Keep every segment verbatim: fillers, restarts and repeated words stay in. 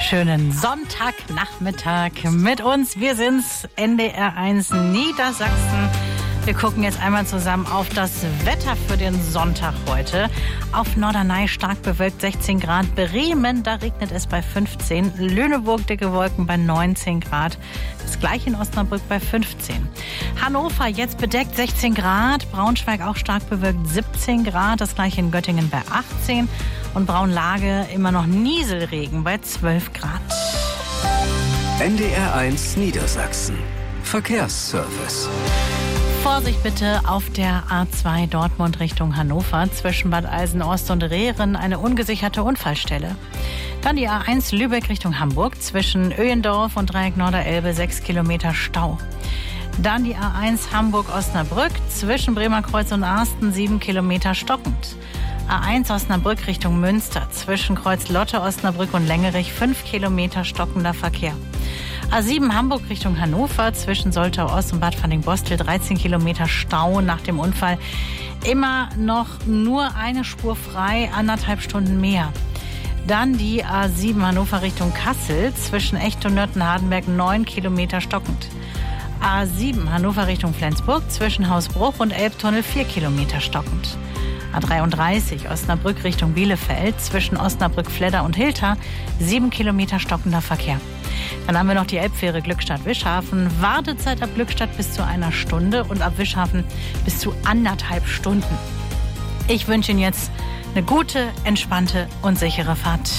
schönen Sonntagnachmittag mit uns. Wir sind's, N D R eins Niedersachsen. Wir gucken jetzt einmal zusammen auf das Wetter für den Sonntag heute. Auf Norderney stark bewölkt sechzehn Grad. Bremen, da regnet es bei fünfzehn. Lüneburg dicke Wolken bei neunzehn Grad. Das gleiche in Osnabrück bei fünfzehn. Hannover jetzt bedeckt sechzehn Grad. Braunschweig auch stark bewölkt siebzehn Grad. Das gleiche in Göttingen bei achtzehn. Und Braunlage immer noch Nieselregen bei zwölf Grad. N D R eins Niedersachsen. Verkehrsservice. Vorsicht bitte auf der A zwei Dortmund Richtung Hannover. Zwischen Bad Eisenost und Rehren eine ungesicherte Unfallstelle. Dann die A eins Lübeck Richtung Hamburg. Zwischen Öhendorf und Dreieck Norderelbe sechs Kilometer Stau. Dann die A eins Hamburg-Osnabrück. Zwischen Bremerkreuz und Arsten sieben Kilometer stockend. A eins Osnabrück Richtung Münster. Zwischen Kreuz Lotte, Osnabrück und Längerich fünf Kilometer stockender Verkehr. A sieben Hamburg Richtung Hannover. Zwischen Soltau Ost und Bad Fanning-Bostel dreizehn Kilometer Stau nach dem Unfall. Immer noch nur eine Spur frei, anderthalb Stunden mehr. Dann die A sieben Hannover Richtung Kassel. Zwischen Echt und Nörten-Hardenberg neun Kilometer stockend. A sieben Hannover Richtung Flensburg. Zwischen Hausbruch und Elbtunnel vier Kilometer stockend. A dreiunddreißig Osnabrück Richtung Bielefeld. Zwischen Osnabrück, Fledder und Hilter sieben Kilometer stockender Verkehr. Dann haben wir noch die Elbfähre Glückstadt-Wischhafen. Wartezeit ab Glückstadt bis zu einer Stunde und ab Wischhafen bis zu anderthalb Stunden. Ich wünsche Ihnen jetzt eine gute, entspannte und sichere Fahrt.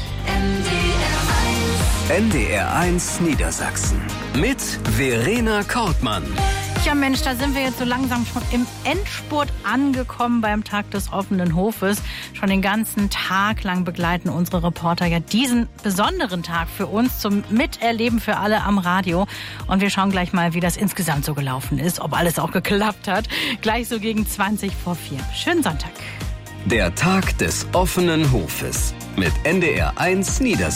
N D R eins Niedersachsen mit Verena Kortmann. Ja Mensch, da sind wir jetzt so langsam schon im Endspurt angekommen beim Tag des offenen Hofes. Schon den ganzen Tag lang begleiten unsere Reporter ja diesen besonderen Tag für uns zum Miterleben für alle am Radio. Und wir schauen gleich mal, wie das insgesamt so gelaufen ist, ob alles auch geklappt hat. Gleich so gegen zwanzig vor vier. Schönen Sonntag. Der Tag des offenen Hofes mit N D R eins Niedersachsen.